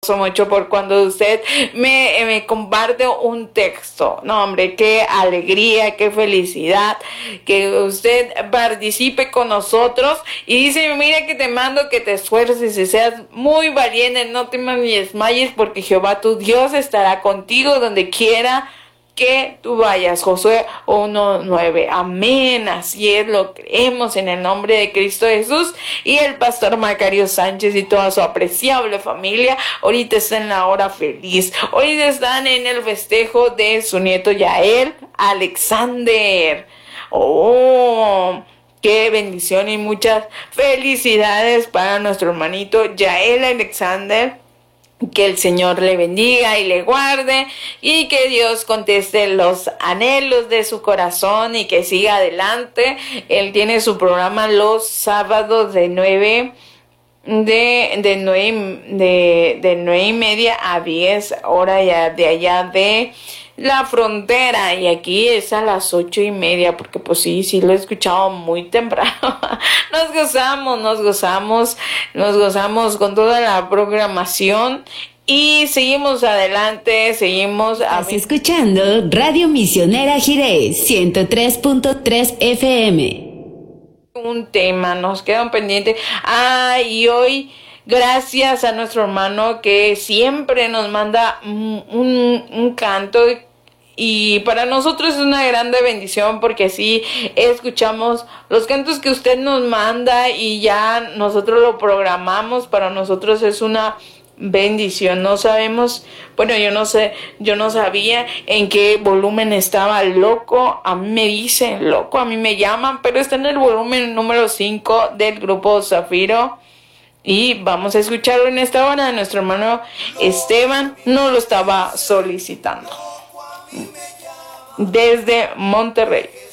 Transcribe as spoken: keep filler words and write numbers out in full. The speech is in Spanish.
mucho por cuando usted me, me comparte un texto. No, hombre, qué alegría, qué felicidad que usted participe con nosotros y dice, mira que te mando que te esfuerces y seas muy valiente, no temas ni desmayes, porque Jehová tu Dios estará contigo donde quiera que tú vayas. Josué uno nueve. Amén. Así es, lo creemos en el nombre de Cristo Jesús. Y el pastor Macario Sánchez y toda su apreciable familia ahorita están en la hora feliz. Ahorita están en el festejo de su nieto Yael Alexander. Oh, qué bendición y muchas felicidades para nuestro hermanito Yael Alexander. Que el Señor le bendiga y le guarde y que Dios conteste los anhelos de su corazón y que siga adelante. Él tiene su programa los sábados de nueve de de nueve de, de nueve y media a diez hora ya de allá de la frontera, y aquí es a las ocho y media, porque pues sí, sí lo he escuchado muy temprano. Nos gozamos, nos gozamos, nos gozamos con toda la programación y seguimos adelante, seguimos. Estás escuchando Radio Misionera Jiré, ciento tres punto tres F M. Un tema, nos queda un pendiente. Ah, y hoy, gracias a nuestro hermano que siempre nos manda un, un, un canto. Y para nosotros es una grande bendición porque así escuchamos los cantos que usted nos manda y ya nosotros lo programamos. Para nosotros es una bendición. No sabemos, bueno, yo no sé, yo no sabía en qué volumen estaba Loco. A mí me dicen Loco, a mí me llaman, pero está en el volumen número cinco del grupo Zafiro. Y vamos a escucharlo en esta hora. Nuestro hermano Esteban nos lo estaba solicitando desde Monterrey.